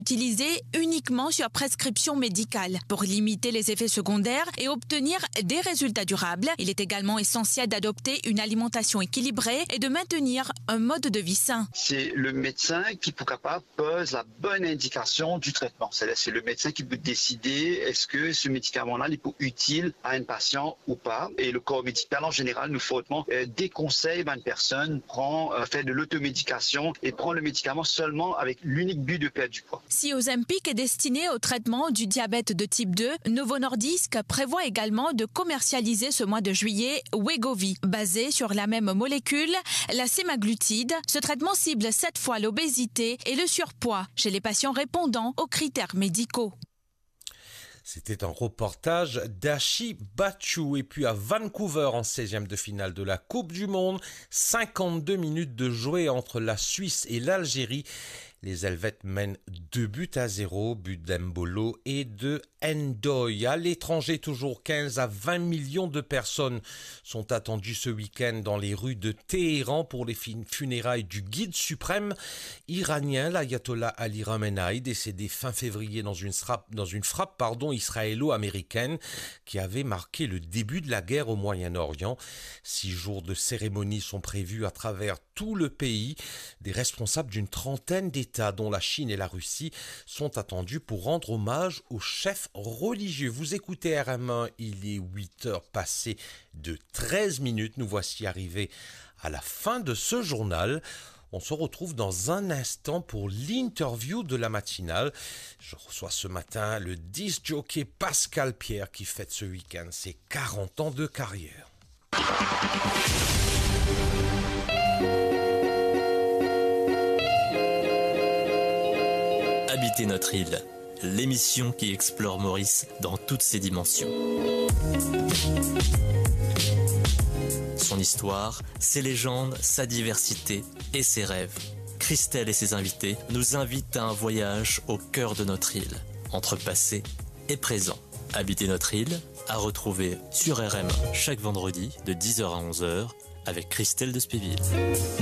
utilisé uniquement sur prescription médicale pour limiter les effets secondaires et obtenir des résultats durables. Il est également essentiel d'adopter une alimentation équilibrée et de maintenir un mode de vie sain. C'est le médecin qui, pour capable, pose la bonne indication du traitement. C'est le médecin qui peut décider est-ce que ce médicament-là est utile à un patient ou pas. Et le corps médical, en général, nous fortement déconseille à une personne faire de l'automédication et prend le médicament seulement avec l'unique but de perdre du poids. Si Ozempic est destiné au traitement du diabète de type 2, Novo Nordisk prévoit également de commercialiser ce mois de juillet Wegovy. Basé sur la même molécule, la sémaglutide, ce traitement cible 7 fois l'obésité et le surpoids chez les patients répondant aux critères médicaux. C'était un reportage d'Ashi Bachou. Et puis à Vancouver, en 16e de finale de la Coupe du Monde, 52 minutes de jouer entre la Suisse et l'Algérie. Les Helvètes mènent 2-0, but d'Embolo et de Ndoye. À l'étranger, toujours 15 à 20 millions de personnes sont attendues ce week-end dans les rues de Téhéran pour les funérailles du guide suprême iranien, l'ayatollah Ali Khamenei, décédé fin février dans une frappe israélo-américaine qui avait marqué le début de la guerre au Moyen-Orient. 6 jours de cérémonies sont prévus à travers tout le pays. Des responsables d'une trentaine d'États, dont la Chine et la Russie, sont attendus pour rendre hommage aux chefs religieux. Vous écoutez RM1, il est 8h passées de 13 minutes. Nous voici arrivés à la fin de ce journal. On se retrouve dans un instant pour l'interview de la matinale. Je reçois ce matin le disc jockey Pascal Pierre qui fête ce week-end ses 40 ans de carrière. Habiter notre île, l'émission qui explore Maurice dans toutes ses dimensions. Son histoire, ses légendes, sa diversité et ses rêves. Christelle et ses invités nous invitent à un voyage au cœur de notre île, entre passé et présent. Habiter notre île, à retrouver sur RM chaque vendredi de 10h à 11h avec Christelle de Spéville.